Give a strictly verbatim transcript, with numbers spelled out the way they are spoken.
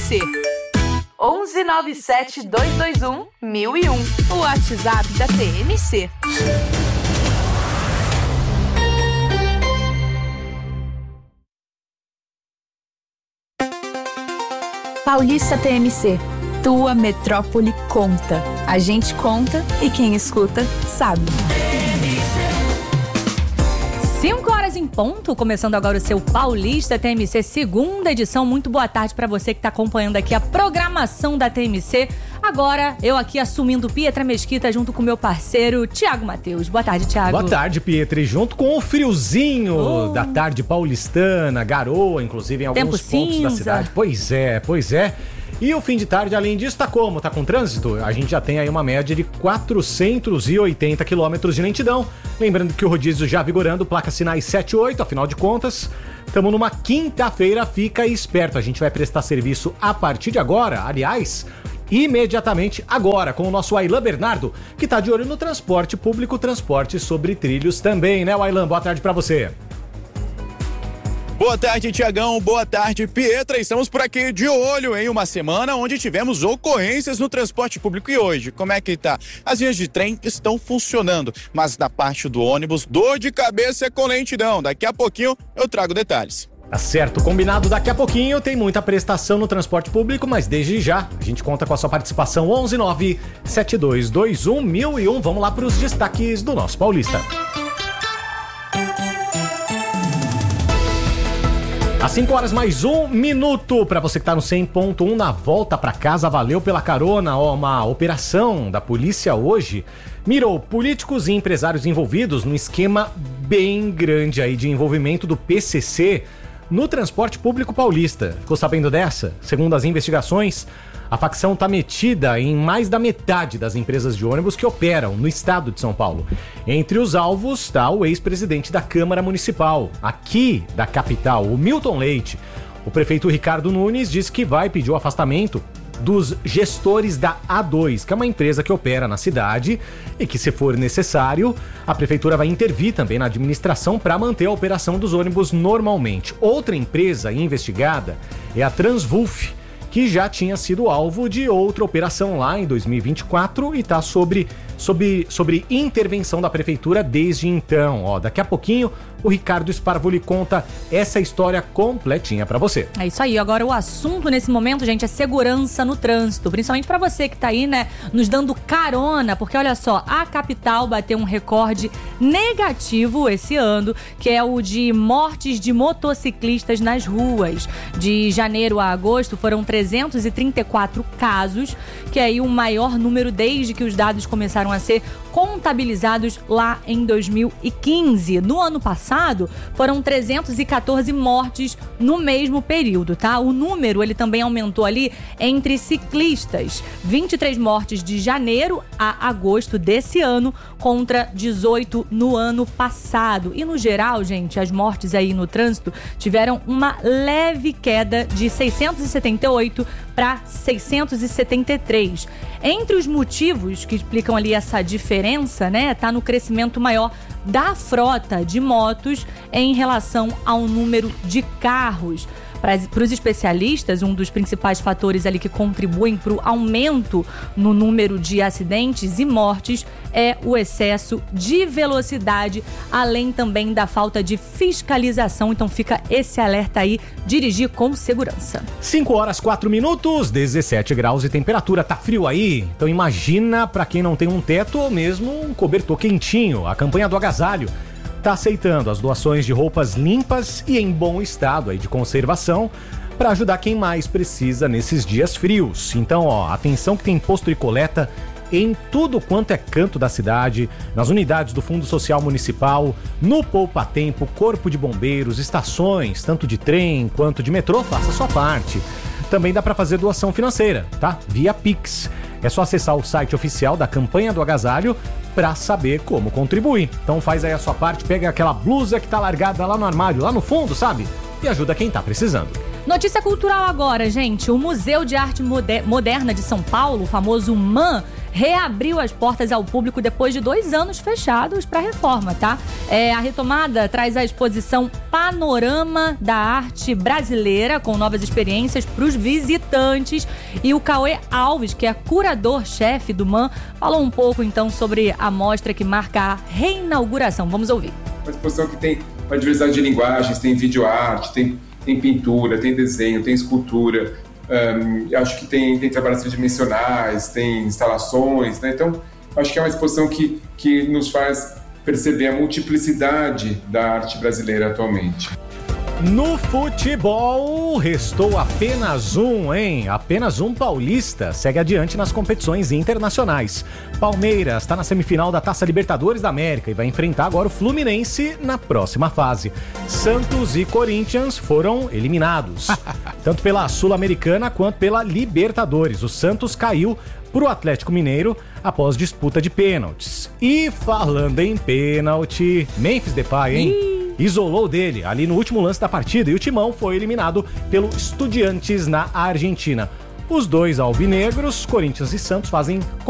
C. onze nove sete dois dois um mil e um. O WhatsApp da T M C. Paulista T M C. Tua metrópole conta. A gente conta e quem escuta sabe. cinco horas em ponto, começando agora o seu Paulista T M C, segunda edição. Muito boa tarde para você que está acompanhando aqui a programação da T M C. Agora, eu aqui assumindo Pietra Mesquita junto com meu parceiro Thiago Matheus. Boa tarde, Thiago. Boa tarde, Pietra. E junto com o friozinho oh. da tarde paulistana, garoa, inclusive em alguns Tempo pontos cinza. da cidade. Pois é, pois é. E o fim de tarde, além disso, tá como? Tá com trânsito? A gente já tem aí uma média de quatrocentos e oitenta quilômetros de lentidão. Lembrando que o rodízio já vigorando, placa sinais sete e oito, afinal de contas, estamos numa quinta-feira, fica esperto. A gente vai prestar serviço a partir de agora, aliás, imediatamente agora, com o nosso Ailan Bernardo, que tá de olho no transporte público, transporte sobre trilhos também, né, Ailan? Boa tarde pra você. Boa tarde, Tiagão. Boa tarde, Pietra. Estamos por aqui de olho em uma semana onde tivemos ocorrências no transporte público. E hoje, como é que tá? As linhas de trem estão funcionando, mas na parte do ônibus, dor de cabeça com lentidão. Daqui a pouquinho eu trago detalhes. Tá certo, combinado. Daqui a pouquinho tem muita prestação no transporte público, mas desde já a gente conta com a sua participação. Onze nove sete dois dois um mil e um. Vamos lá para os destaques do nosso Paulista. Às cinco horas mais um minuto para você que tá no cem ponto um na volta para casa. Valeu pela carona. Ó, uma operação da polícia hoje mirou políticos e empresários envolvidos num esquema bem grande aí de envolvimento do P C C no transporte público paulista. Ficou sabendo dessa? Segundo as investigações, a facção está metida em mais da metade das empresas de ônibus que operam no estado de São Paulo. Entre os alvos está o ex-presidente da Câmara Municipal, aqui da capital, o Milton Leite. O prefeito Ricardo Nunes disse que vai pedir o afastamento dos gestores da A dois, que é uma empresa que opera na cidade e que, se for necessário, a prefeitura vai intervir também na administração para manter a operação dos ônibus normalmente. Outra empresa investigada é a Transvulf, que já tinha sido alvo de outra operação lá em dois mil e vinte e quatro e está sobre, sobre, sobre intervenção da prefeitura desde então. Ó, daqui a pouquinho o Ricardo Sparvoli conta essa história completinha pra você. É isso aí. Agora o assunto nesse momento, gente, é segurança no trânsito. Principalmente pra você que tá aí, né, nos dando carona. Porque olha só, a capital bateu um recorde negativo esse ano, que é o de mortes de motociclistas nas ruas. De janeiro a agosto foram trezentos e trinta e quatro casos, que é aí o maior número desde que os dados começaram a ser contabilizados lá em dois mil e quinze. No ano passado, foram trezentos e quatorze mortes no mesmo período, tá? O número, ele também aumentou ali entre ciclistas. vinte e três mortes de janeiro a agosto desse ano contra dezoito no ano passado. E no geral, gente, as mortes aí no trânsito tiveram uma leve queda de seiscentos e setenta e oito para seiscentos e setenta e três. Entre os motivos que explicam ali essa diferença, né, tá no crescimento maior da frota de motos em relação ao número de carros. Para os especialistas, um dos principais fatores ali que contribuem para o aumento no número de acidentes e mortes é o excesso de velocidade, além também da falta de fiscalização. Então fica esse alerta aí, dirigir com segurança. cinco horas, quatro minutos, dezessete graus e temperatura. Tá frio aí? Então imagina para quem não tem um teto ou mesmo um cobertor quentinho. A campanha do agasalho está aceitando as doações de roupas limpas e em bom estado aí de conservação para ajudar quem mais precisa nesses dias frios. Então, ó, atenção que tem posto de coleta em tudo quanto é canto da cidade, nas unidades do Fundo Social Municipal, no Poupa Tempo, Corpo de Bombeiros, estações, tanto de trem quanto de metrô. Faça a sua parte. Também dá para fazer doação financeira, tá? Via Pix. É só acessar o site oficial da campanha do agasalho para saber como contribuir. Então faz aí a sua parte, pega aquela blusa que tá largada lá no armário, lá no fundo, sabe? E ajuda quem tá precisando. Notícia cultural agora, gente. O Museu de Arte Moderna de São Paulo, o famoso M A M, reabriu as portas ao público depois de dois anos fechados para reforma, tá? É, a retomada traz a exposição Panorama da Arte Brasileira, com novas experiências para os visitantes. E o Cauê Alves, que é curador-chefe do M A M, falou um pouco então sobre a mostra que marca a reinauguração. Vamos ouvir. Uma exposição que tem uma diversidade de linguagens, tem videoarte, tem, tem pintura, tem desenho, tem escultura, um, acho que tem, tem trabalhos tridimensionais, tem instalações, né? Então, acho que é uma exposição que, que nos faz perceber a multiplicidade da arte brasileira atualmente. No futebol, restou apenas um, hein? Apenas um paulista segue adiante nas competições internacionais. Palmeiras está na semifinal da Taça Libertadores da América e vai enfrentar agora o Fluminense na próxima fase. Santos e Corinthians foram eliminados, tanto pela Sul-Americana quanto pela Libertadores. O Santos caiu para o Atlético Mineiro após disputa de pênaltis. E falando em pênalti, Memphis Depay, hein? Ih. Isolou dele ali no último lance da partida e o Timão foi eliminado pelo Estudiantes na Argentina. Os dois alvinegros, Corinthians e Santos, fazem